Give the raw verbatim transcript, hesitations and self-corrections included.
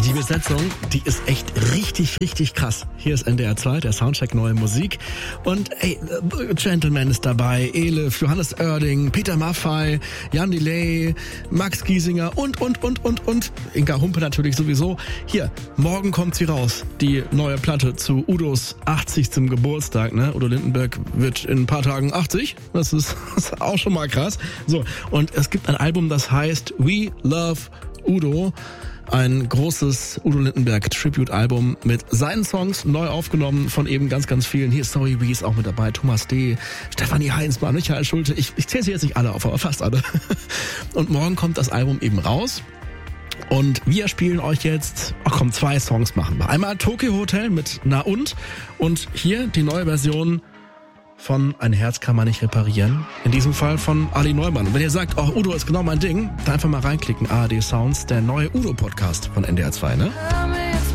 Die Besetzung, die ist echt richtig, richtig krass. Hier ist N D R zwei, der Soundcheck Neue Musik. Und ey, Gentleman ist dabei, Elif, Johannes Oerding, Peter Maffay, Jan Delay, Max Giesinger und, und, und, und, und. Inga Humpe natürlich sowieso. Hier, morgen kommt sie raus, die neue Platte zu Udos achtzigsten Geburtstag. Ne? Udo Lindenberg wird in ein paar Tagen achtzig. Das ist, das ist auch schon mal krass. So, und es gibt ein Album, das heißt We Love Udo. Ein großes Udo Lindenberg Tribute-Album mit seinen Songs neu aufgenommen von eben ganz, ganz vielen. Hier ist Zoe Wies auch mit dabei, Thomas D., Stefanie Heinzmann, Michael Schulte. Ich, ich zähle sie jetzt nicht alle auf, aber fast alle. Und morgen kommt das Album eben raus. Und wir spielen euch jetzt, ach komm, zwei Songs machen wir. Einmal Tokyo Hotel mit Na und und hier die neue Version von Ein Herz kann man nicht reparieren. In diesem Fall von Ali Neumann. Und wenn ihr sagt, oh, Udo ist genau mein Ding, dann einfach mal reinklicken. A R D Sounds, der neue Udo-Podcast von N D R zwei, ne?